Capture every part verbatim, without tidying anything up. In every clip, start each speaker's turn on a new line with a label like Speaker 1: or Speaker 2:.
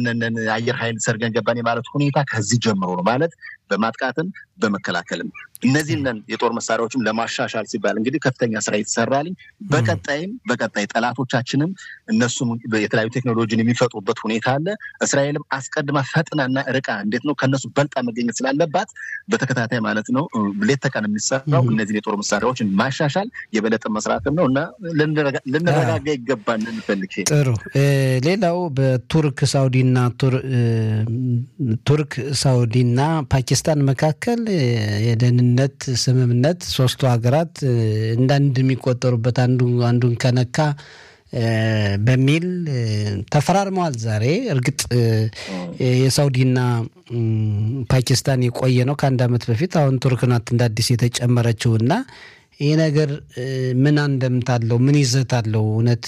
Speaker 1: ይሄንን አየር ኃይል ሰርገን ገባን ማለት ሁኔታ ከዚህ ጀምሮ ነው ማለት በማጥቃትም በመከላከልም እነዚህን የጦር መሳሪያዎችም ለማሻሻል ሲባል እንግዲህ ከፍተኛ ስራ ይተሰራል በቀጣይም በቀጣይ ጠላቶቻችንም እነሱም የተለያዩ ቴክኖሎጂን የሚፈጥሩበት ሁኔታ አለ እስራኤልም አስቀድማ ፈጥናና ርቃ እንዴት ነው ከነሱ በልጣ መገኘት ስላለባት በተከታታይ ማለት ነው ሌት ተቀን የሚሰራው እነዚህ የጦር መሳሪያዎችን ማሻሻል የበለጠ መስራትም ነውና ለነረጋጋ ይገባል እንፈልክ
Speaker 2: ጥሩ ሌላው በቱርክ ሳውዲና ቱርክ ሳውዲና ፓኪስታን መካከል የደህንነት ስምምነት ሶስቱ ሀገራት እንዳንድ የሚቆጠሩበት አንዱ አንዱን ከነካ በሚል ተፈራርመዋል ዛሬ እርግጥ የሳውዲና ፓኪስታን የቆየ ነው ከአንድ አመት በፊት አሁን ቱርክ ናት እንደ አዲስ የተጨመረችውና ይሄ ነገር ምን እንደምታለው ምን ይዘታለው እውነት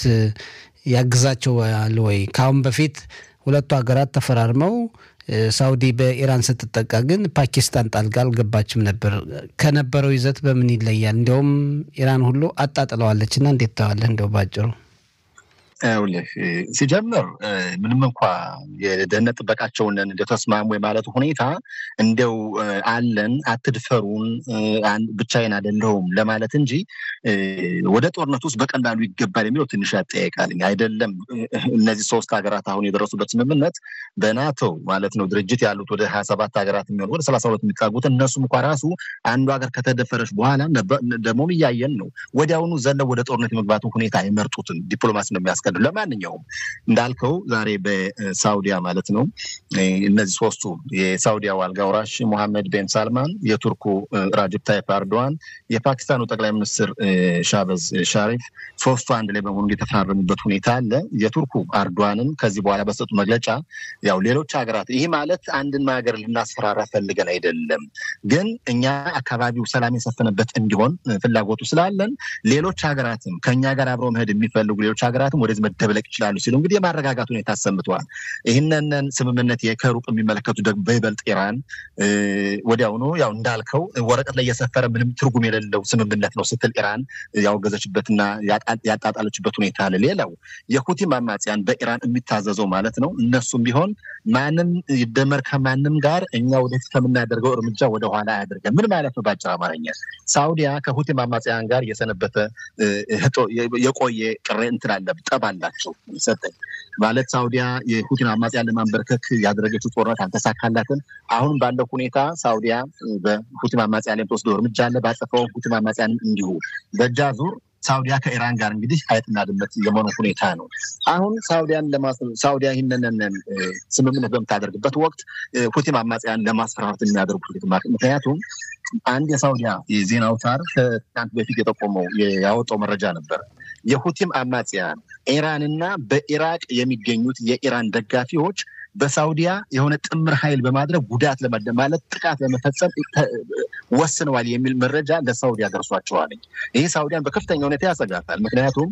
Speaker 2: ያግዛቸዋል ወይ ካሁን በፊት ሁለቱ ሀገራት ተፈራርመው ሳውዲ በኢራን ስትጠቃ ግን ፓኪስታን ጣልቃ አልገባችም ነበር ከነበረው ይዘት በምን ይለያል እንደውም ኢራን ሁሉ አጣጥለዋለችና እንዴት ታዋለህ እንደው ባጭሩ
Speaker 1: አውለህ ሲጀምር ምንም እንኳን የደህንነት ጥበቃቸውን እንደተስማሙ ማለት ሁኔታ እንደው አለን አትድፈሩን ብቻዬን አይደለሁም ለማለት እንጂ ወደ ጦርነት ውስጥ በቀላሉ ይገባል የሚለው ትንሽ ያጠያይቃል አይደለም እነዚህ ሶስት ሀገራት አሁን የደረሱበት ስምምነት በናቶ ማለት ነው ድርጅት ያሉት ወደ ሀያ ሰባት ሀገራት የሚሆኑ ወደ ሰላሳ ሁለት የሚጣጉት እነሱም እንኳን ራሱ አንዱ ሀገር ከተደፈረች በኋላ ደሞም ያያየን ነው ወዲያውኑ ዘለው ወደ ጦርነት የመግባቱ ሁኔታ አይመርጡትን ዲፕሎማሲ ነው የሚያስ ለማንኛውም እንዳልከው ዛሬ በሳውዲያ ማለት ነው እነዚህ ሶስቱ የሳውዲያው አልጋውራሽ መሐመድ ቢን ሳልማን የቱርኩ ራጅብ ታይፕ ኤርዶዋን የፓኪስታኑ ጠቅላይ ሚኒስትር ሻባዝ ሻሪፍ ሶስቱ አንድ ላይ በመሆኑ የተፈራረሙበት ሁኔታ አለ የቱርኩ ኤርዶዋንን ከዚህ በኋላ በሰጡ መግለጫ ያው ሌሎች ሀገራት ይሄ ማለት አንድን ሀገር ልናስፈራራ ፈልገን አይደለም ግን እኛ አካባቢው ሰላም የሰፈነበት እንዲሆን ፍላጎቱ ስላለን ሌሎች ሀገራትም ከኛ ጋር አብረው መሄድ የሚፈልጉ ሌሎች ሀገራትም ወደ መደበለቅ ይችላሉ ሲሉ እንግዲህ የማረጋጋት ሁኔታ ተሰምቷል ይሄንን ስምምነት የከሩቅ የሚመለከቱ ደግሞ በይበልጥ ኢራን ወዲያው ነው ያው እንዳልከው ወረቀት ላይ የሰፈረ ምንም ትርጉም የሌለው ስምምነት ነው ስትል ኢራን ያወገዘችበትና ያጣጣለችበት ሁኔታ አለ ሌላው የሁቲ ማማጽያን በኢራን የሚታዘዘው ማለት ነው እነሱም ቢሆን ማንም ይደመር ከማንም ጋር እኛ ወደፊት ከምናደርገው እርምጃ ወደ ኋላ ያደርገን ምን ማለት ነው ባጭሩ አማርኛ ሳውዲያ ከሁቲ ማማጽያን ጋር የሰነበተ የቆየ ቅሬን ትላለብ ጠባላቸው ሰጠኝ ማለት ሳውዲያ የሁቲን አማጽያን ለማንበርከክ ያደረገችው ጦርነት አልተሳካላትም አሁን ባለው ሁኔታ ሳውዲያ በሁቲ ማማጽያን ላይ ተወስዶ እርምጃ አለ ባጠፈው ሁቲ ማማጽያን እንዲሁ በጃዙር ሳውዲያ ከኢራን ጋር እንግዲህ አይጥና ድመት የመሆኑ ሁኔታ ነው አሁን ሳውዲያን ለማስፈራራት ሳውዲያ ይሄንን ስምምነት በመታደርግበት ወቅት ሁቲ ማማጽያን ለማስፈራራት የሚያደርጉት ምክንያቱም አንድ የሳውዲያ የዜና አውታር ከትናንት በፊት የተቆመው ያወጣው መረጃ ነበር የሁቲም አማጽያን ኢራንና በኢራቅ የሚገኙት የኢራን ደጋፊዎች በሳውዲያ የሆነ ጥምር ኃይል በማድረግ ጉዳት ለማለት ጥቃት ለመፈጸም ወስነዋል የሚል መረጃ ለሳውዲያ ደርሷቸዋል ይሄ ሳውዲያን በከፍተኛ ሁኔታ ያሰጋታል ምክንያቱም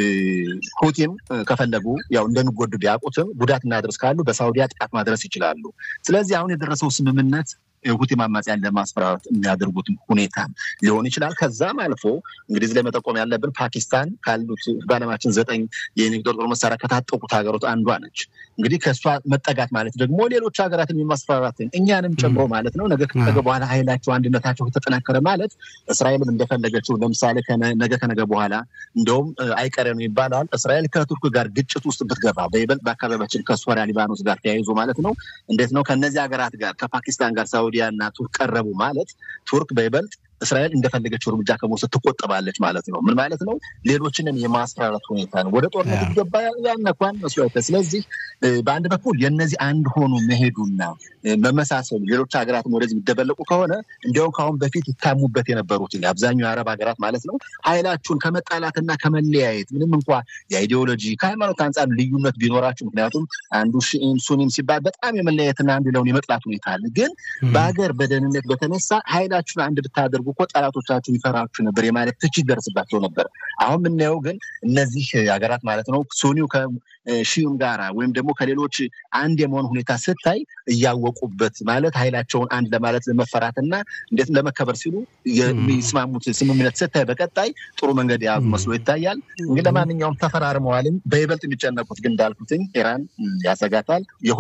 Speaker 1: ሁቲም ከፈለጉ ያው እንደሚጎዱ ቢያውቁትም ጉዳት እናድርስ ካሉ በሳውዲያ ጥቃት ማድረስ ይችላሉ ስለዚህ አሁን የደረሰው ስምምነት ሁቲ ማማጽያን ለማስፈራራት የሚያደርጉት ሁኔታ ሊሆን ይችላል ከዛም አልፎ እንግዲህ እዚህ ላይ መጠቆም ያለብን ፓኪስታን ካሉት ባለማችን ዘጠኝ የኒውክሌር ጦር መሳሪያ ከታጠቁት ሀገሮች አንዷ ነች እንግዲህ ከሷ መጠጋት ማለት ደግሞ ሌሎች ሀገራትን የሚያስፈራራትን እኛንም ጨምሮ ማለት ነው ነገ ከነገ በኋላ ኃይላቸው አንድነታቸው ተጠናከረ ማለት እስራኤልን እንደፈለገችው ለምሳሌ ነገ ከነገ በኋላ እንደውም አይቀሬ ነው ይባላል እስራኤል ከቱርክ ጋር ግጭት ውስጥ ብትገባ በይበልጥ በአካባቢያችን ከሶሪያ ሊባኖስ ጋር ተያይዞ ማለት ነው እንዴት ነው ከነዚህ ሀገራት ጋር ከፓኪስታን ጋር ሳውዲያና ቱርክ ቀረቡ ማለት ቱርክ በይበልጥ እስራኤል እንደፈለገችው እርምጃ ከመውሰድ ትቆጠባለች ማለት ነው ምን ማለት ነው ሌሎችንም የማስፈራራት ሁኔታ ነው ወደ ጦርነት ይገባ ያነኳን መስዋዕት ስለዚህ በአንድ በኩል የነዚህ አንድ ሆኖ መሄዱና መመሳሰሉ ሌሎች ሀገራትም ወደዚህ የሚደበለቁ ከሆነ እንዲያው ካሁን በፊት ይታሙበት የነበሩት አብዛኛው የአረብ ሀገራት ማለት ነው ኃይላቸውን ከመጣላትና ከመለያየት ምንም እንኳን የአይዲዮሎጂ ከሃይማኖት አንፃር ልዩነት ቢኖራቸው ምክንያቱም አንዱ ሺኢም ሱኒም ሲባል በጣም የመለያየትና አንዱ ለውን የመጥላት ሁኔታ አለ ግን በአገር በደህንነት በተነሳ ኃይላችሁን አንድ ብታደርጉ እኮ ጠላቶቻችሁ ይፈራችሁ ነበር የማለት ትችት ደርስባቸው ነበር አሁን ምን ነው ግን እነዚህ ሀገራት ማለት ነው ሱኒው ከሺኡም ጋራ ወይም ደግሞ ከሌሎች አንድ የመሆን ሁኔታ ስታይ ያወቁበት ማለት ኃይላቸውን አንድ ለማለት ለመፈራትና እንዴት ለመከበር ሲሉ የሚስማሙት ስምምነት ስታይ በቀጣይ ጥሩ መንገድ ያዙ መስሎ ይታያል እንግዲህ ለማንኛውም ተፈራርመዋል በይበልጥ የሚጨነቁት ግን እንዳልኩት ኢራን ያሰጋታል